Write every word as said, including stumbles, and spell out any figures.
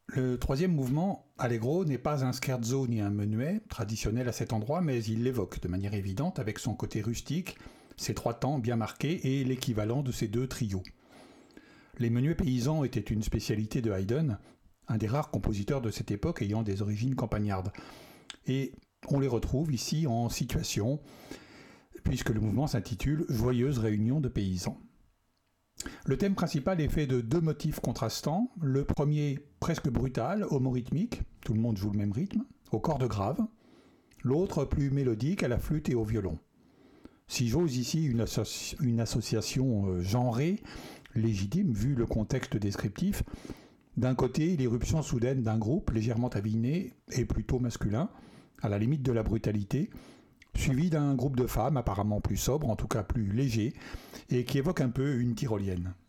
Le troisième mouvement, Allegro, n'est pas un scherzo ni un menuet, traditionnel à cet endroit, mais il l'évoque de manière évidente avec son côté rustique, ses trois temps bien marqués et l'équivalent de ces deux trios. Les menuets paysans étaient une spécialité de Haydn, un des rares compositeurs de cette époque ayant des origines campagnardes. Et on les retrouve ici en situation, puisque le mouvement s'intitule « Joyeuse réunion de paysans ». Le thème principal est fait de deux motifs contrastants. Le premier, presque brutal, homorythmique, tout le monde joue le même rythme, aux cordes graves. L'autre, plus mélodique, à la flûte et au violon. Si j'ose ici une, associ- une association euh, genrée, légitime vu le contexte descriptif, d'un côté, l'irruption soudaine d'un groupe légèrement aviné et plutôt masculin, à la limite de la brutalité, suivi d'un groupe de femmes apparemment plus sobres, en tout cas plus légers, et qui évoque un peu une tyrolienne.